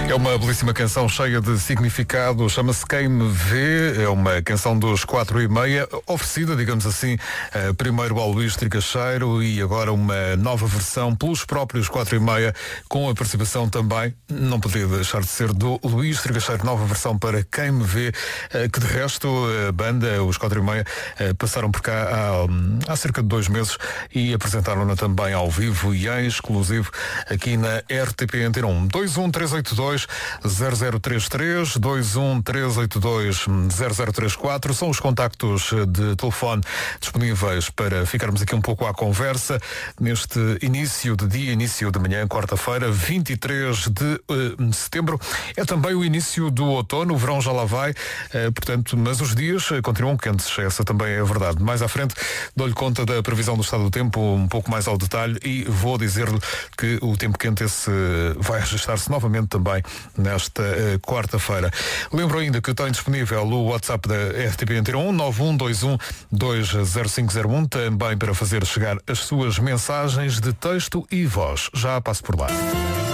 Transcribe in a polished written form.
É uma belíssima canção cheia de significado, chama-se Quem Me Vê, é uma canção dos 4:30, oferecida, digamos assim, primeiro ao Luís Tricacheiro e agora uma nova versão pelos próprios 4:30, com a participação também, não podia deixar de ser, do Luís Tricacheiro, nova versão para Quem Me Vê, que de resto a banda, os 4:30, passaram por cá há cerca de 2 meses e apresentaram-na também ao vivo e em exclusivo aqui na RTP Antena 1. 21382-0033, 21382-0034 são os contactos de telefone disponíveis para ficarmos aqui um pouco à conversa neste início de dia, início de manhã, quarta-feira, 23 de setembro. É também o início do outono, o verão já lá vai, portanto, mas os dias continuam quentes, essa também é a verdade. Mais à frente dou-lhe conta da previsão do estado do tempo um pouco mais ao detalhe e vou dizer-lhe que o tempo quente esse vai registrar-se novamente também nesta quarta-feira. Lembro ainda que tem disponível o WhatsApp da RTP Antena 1, 912120501, também para fazer chegar as suas mensagens de texto e voz. Já passo por lá.